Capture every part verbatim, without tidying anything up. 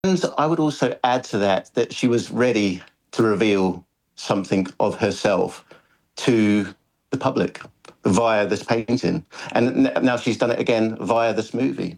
And I would also add to that that she was ready to reveal something of herself to the public via this painting. And now she's done it again via this movie.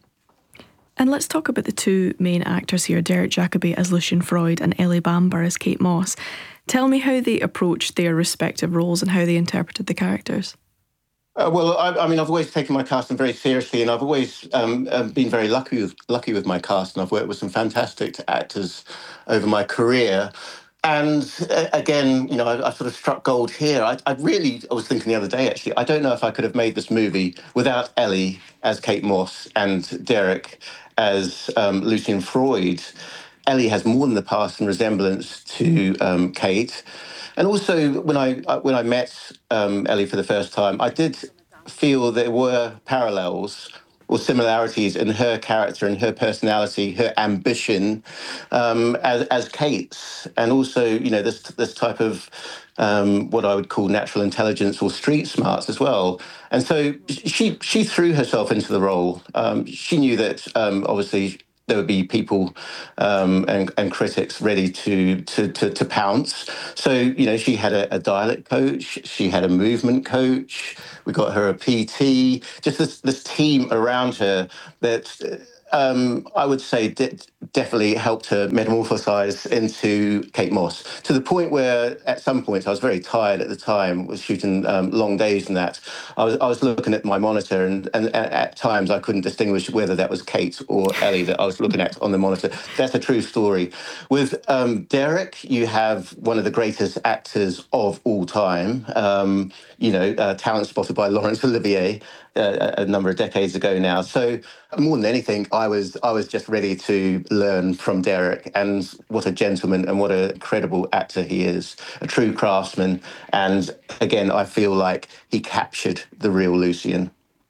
And let's talk about the two main actors here, Derek Jacobi as Lucian Freud and Ellie Bamber as Kate Moss. Tell me how they approached their respective roles and how they interpreted the characters. Uh, well, I, I mean, I've always taken my casting very seriously, and I've always um, um, been very lucky with, lucky with my cast, and I've worked with some fantastic actors over my career. And uh, again, you know, I, I sort of struck gold here. I, I really, I was thinking the other day, actually, I don't know if I could have made this movie without Ellie as Kate Moss and Derek as um, Lucian Freud. Ellie has more than the passing resemblance to um, Kate. And also, when I when I met um, Ellie for the first time, I did feel there were parallels or similarities in her character and her personality, her ambition, um, as as Kate's, and also, you know, this this type of um, what I would call natural intelligence or street smarts as well. And so she she threw herself into the role. Um, she knew that um, obviously there would be people um, and, and critics ready to, to to to pounce. So, you know, she had a, a dialect coach, she had a movement coach, we got her a P T, just this, this team around her that um, I would say de- definitely helped her metamorphosize into Kate Moss, to the point where at some points, I was very tired at the time, was shooting um, long days and that. I was I was looking at my monitor and, and, and at times I couldn't distinguish whether that was Kate or Ellie that I was looking at on the monitor. That's a true story. With um, Derek, you have one of the greatest actors of all time, um, you know, uh, talent spotted by Laurence Olivier uh, a number of decades ago now. So more than anything, I was I was just ready to learn from Derek, and what a gentleman and what a credible actor he is, a true craftsman. And again, I feel like he captured the real Lucian.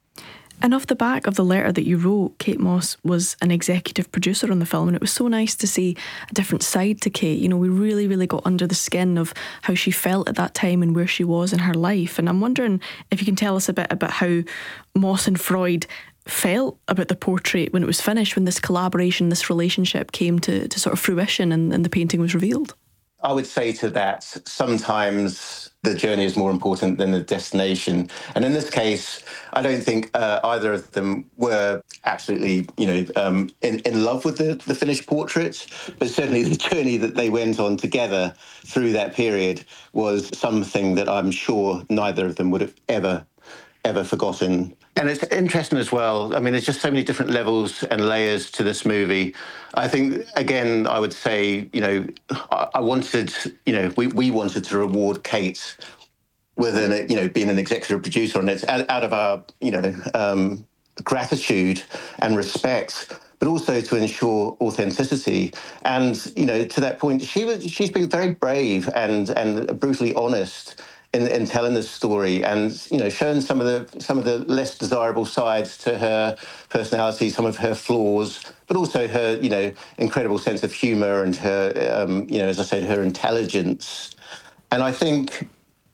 And off the back of the letter that you wrote, Kate Moss was an executive producer on the film, and it was so nice to see a different side to Kate. You know, we really, really got under the skin of how she felt at that time and where she was in her life. And I'm wondering if you can tell us a bit about how Moss and Freud felt about the portrait when it was finished, when this collaboration, this relationship came to, to sort of fruition and, and the painting was revealed. I would say to that, sometimes the journey is more important than the destination. And in this case, I don't think uh, either of them were absolutely, you know, um, in, in love with the, the finished portrait, but certainly the journey that they went on together through that period was something that I'm sure neither of them would have ever, ever forgotten. And it's interesting as well. I mean, there's just so many different levels and layers to this movie. I think, again, I would say, you know, I, I wanted, you know, we, we wanted to reward Kate with, an, you know, being an executive producer on it out, out of our, you know, um, gratitude and respect, but also to ensure authenticity. And, you know, to that point, she was, she's been very brave and, and brutally honest In, in telling this story, and you know, showing some of the some of the less desirable sides to her personality, some of her flaws, but also her, you know, incredible sense of humour and her, um, you know, as I said, her intelligence. And I think,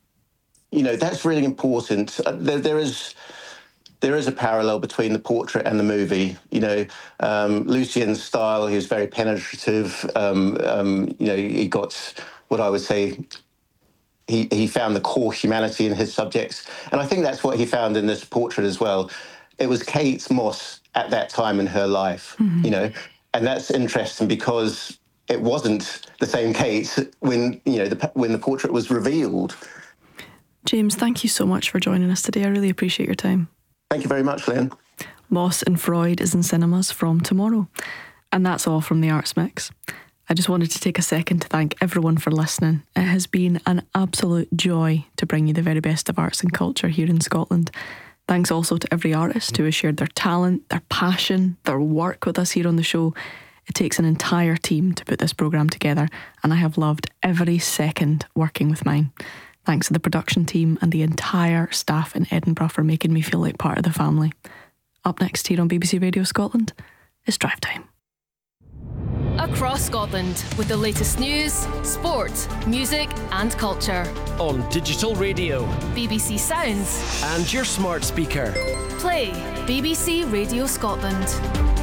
you know, that's really important. There, there is. There is a parallel between the portrait and the movie. You know, um, Lucian's style, he was very penetrative. Um, um, you know, he got what I would say. He, he found the core humanity in his subjects. And I think that's what he found in this portrait as well. It was Kate Moss at that time in her life, mm-hmm. you know, and that's interesting because it wasn't the same Kate when, you know, the, when the portrait was revealed. James, thank you so much for joining us today. I really appreciate your time. Thank you very much, Lynn. Moss and Freud is in cinemas from tomorrow. And that's all from the Arts Mix. I just wanted to take a second to thank everyone for listening. It has been an absolute joy to bring you the very best of arts and culture here in Scotland. Thanks also to every artist who has shared their talent, their passion, their work with us here on the show. It takes an entire team to put this programme together, and I have loved every second working with mine. Thanks to the production team and the entire staff in Edinburgh for making me feel like part of the family. Up next here on B B C Radio Scotland is Drive Time. Across Scotland with the latest news, sport, music and culture. On digital radio, B B C Sounds and your smart speaker. Play B B C Radio Scotland.